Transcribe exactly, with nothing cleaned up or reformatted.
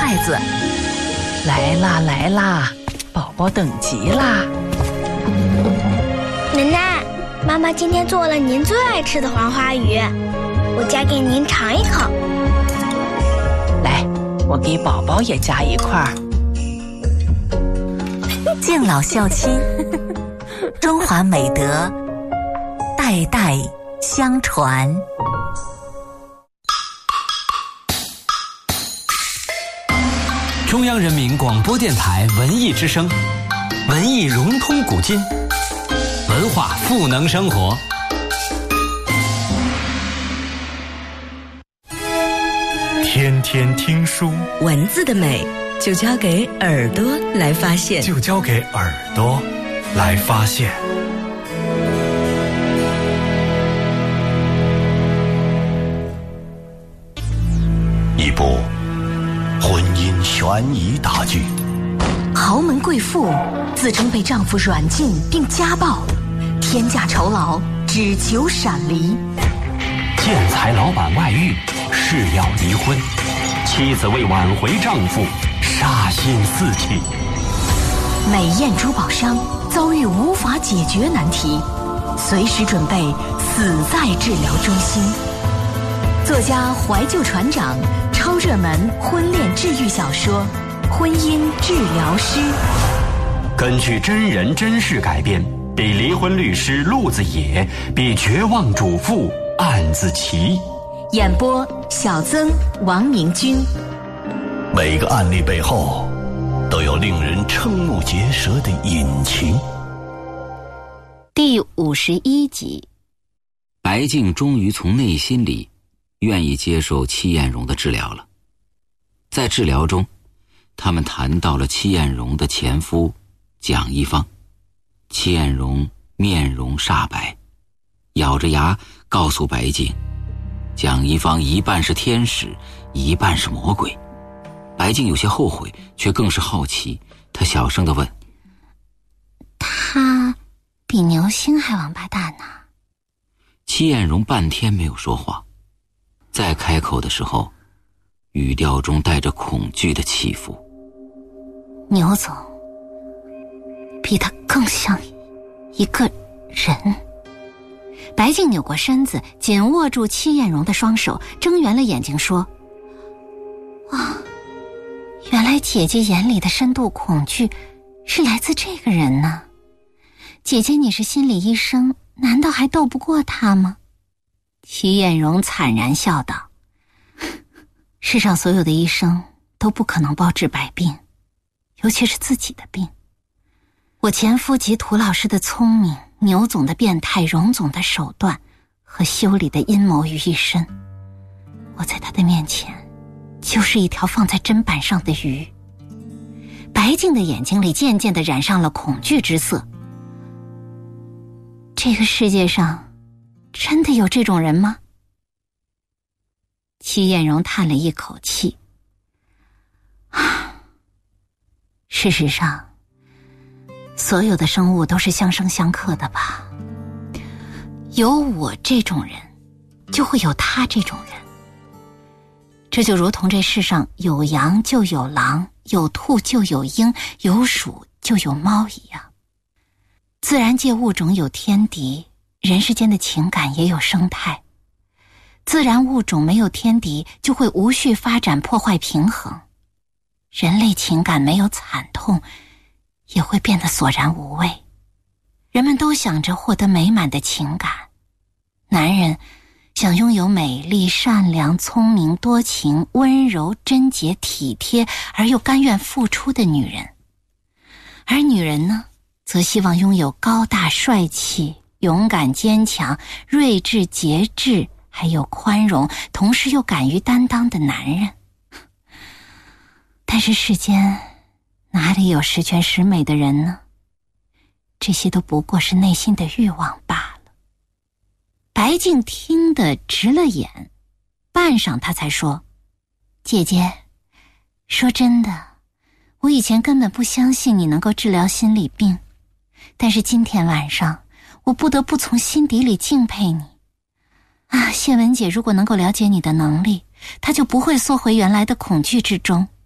袋子。来啦来啦，宝宝等急啦！ 奶奶，妈妈今天做了您最爱吃的黄花鱼，我夹给您尝一口。 来，我给宝宝也夹一块儿。 敬老孝亲，中华美德代代相传。 中央人民广播电台文艺之声，文艺融通古今，文化赋能生活。 天天听书， 文字的美就交给耳朵来发现， 就交给耳朵来发现。一部婚姻悬疑大剧， 豪门贵妇自称被丈夫软禁并家暴，天价酬劳只求闪离。 建材老板外遇，誓要离婚，妻子为挽回丈夫杀心四起。 美艳珠宝商遭遇无法解决难题，随时准备死在治疗中心。作家怀旧船长超热门婚恋治愈小说《婚姻治疗师》， 根据真人真事改编，比离婚律师陆子野，比绝望主妇案子齐。 演播小曾、王明君。 每个案例背后都有令人瞠目结舌的隐情。 第五十一集， 白静终于从内心里愿意接受戚艳荣的治疗了。在治疗中，他们谈到了戚艳荣的前夫蒋一芳。戚艳荣面容煞白，咬着牙告诉白静，蒋一芳一半是天使，一半是魔鬼。白静有些后悔，却更是好奇，她小声地问： 他比牛星还王八蛋呢？ 戚艳荣半天没有说话，再开口的时候，语调中带着恐惧的起伏。 牛总比他更像一个人。白静扭过身子，紧握住戚艳荣的双手，睁圆了眼睛说：哇，原来姐姐眼里的深度恐惧是来自这个人呢。姐姐你是心理医生，难道还斗不过他吗？戚艳荣惨然笑道：世上所有的医生都不可能包治百病，尤其是自己的病。我前夫集涂老师的聪明，牛总的变态，荣总的手段和修理的阴谋于一身，我在他的面前就是一条放在砧板上的鱼。白静的眼睛里渐渐地染上了恐惧之色。这个世界上真的有这种人吗？戚艳荣叹了一口气，事实上所有的生物都是相生相克的吧。有我这种人，就会有他这种人。这就如同这世上有羊就有狼，有兔就有鹰，有鼠就有猫一样。自然界物种有天敌，人世间的情感也有生态。自然物种没有天敌，就会无序发展，破坏平衡。人类情感没有惨痛，也会变得索然无味。人们都想着获得美满的情感，男人想拥有美丽、善良、聪明、多情、温柔、贞洁、体贴而又甘愿付出的女人，而女人呢，则希望拥有高大帅气、勇敢坚强、睿智节制，还有宽容，同时又敢于担当的男人。但是世间哪里有十全十美的人呢？这些都不过是内心的欲望罢了。白静听得直了眼，半晌她才说：姐姐，说真的，我以前根本不相信你能够治疗心理病，但是今天晚上我不得不从心底里敬佩你啊！谢文姐如果能够了解你的能力，她就不会缩回原来的恐惧之中。